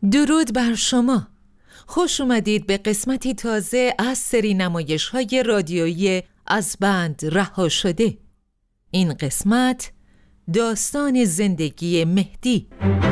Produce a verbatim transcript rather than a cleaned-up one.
درود بر شما. خوش اومدید به قسمتی تازه از سری نمایش‌های رادیویی از بند رها شده. این قسمت داستان زندگی مهدی.